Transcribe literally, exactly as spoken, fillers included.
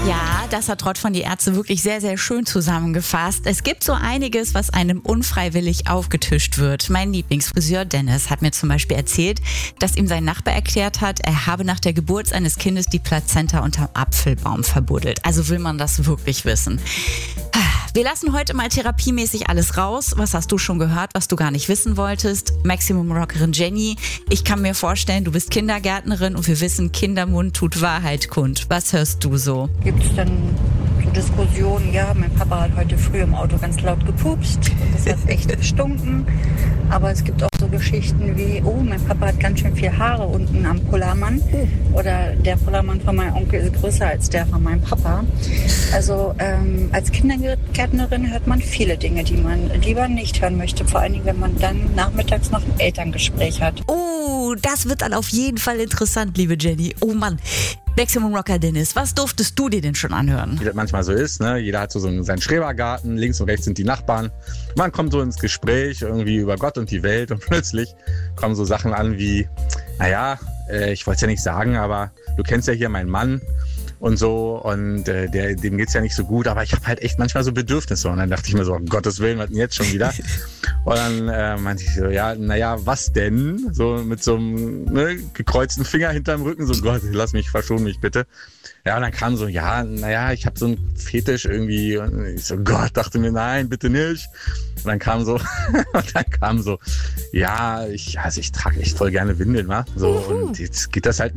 Ja, das hat Rott von die Ärzte wirklich sehr, sehr schön zusammengefasst. Es gibt so einiges, was einem unfreiwillig aufgetischt wird. Mein Lieblingsfriseur Dennis hat mir zum Beispiel erzählt, dass ihm sein Nachbar erklärt hat, er habe nach der Geburt seines Kindes die Plazenta unterm Apfelbaum verbuddelt. Also will man das wirklich wissen. Wir lassen heute mal therapiemäßig alles raus. Was hast du schon gehört, was du gar nicht wissen wolltest? Maximum-Rockerin Jenny, ich kann mir vorstellen, du bist Kindergärtnerin und wir wissen, Kindermund tut Wahrheit kund. Was hörst du so? Gibt es dann so Diskussionen, ja, mein Papa hat heute früh im Auto ganz laut gepupst und das hat echt gestunken. Aber es gibt auch so Geschichten wie, oh, mein Papa hat ganz schön viel Haare unten am Polarmann. Oder der Polarmann von meinem Onkel ist größer als der von meinem Papa. Also ähm, als Kindergärtnerin hört man viele Dinge, die man lieber nicht hören möchte. Vor allen Dingen, wenn man dann nachmittags noch ein Elterngespräch hat. Oh, das wird dann auf jeden Fall interessant, liebe Jenny. Oh Mann. Maximum Rocker Dennis, was durftest du dir denn schon anhören? Wie das manchmal so ist, ne? Jeder hat so seinen Schrebergarten, links und rechts sind die Nachbarn. Man kommt so ins Gespräch irgendwie über Gott und die Welt und plötzlich kommen so Sachen an wie, naja, äh, ich wollte es ja nicht sagen, aber du kennst ja hier meinen Mann und so und äh, der, dem geht's ja nicht so gut, aber ich habe halt echt manchmal so Bedürfnisse und dann dachte ich mir so, um Gottes Willen, was denn jetzt schon wieder? Und dann äh, meinte ich so, ja, naja, was denn? So mit so einem ne, gekreuzten Finger hinterm Rücken, so Gott, lass mich, verschon mich bitte. Ja, und dann kam so, ja, naja, ich habe so einen Fetisch irgendwie und ich so, Gott, dachte mir, nein, bitte nicht. Und dann kam so, und dann kam so, ja, ich, also ich trage echt voll gerne Windeln, wa? So, und jetzt geht das halt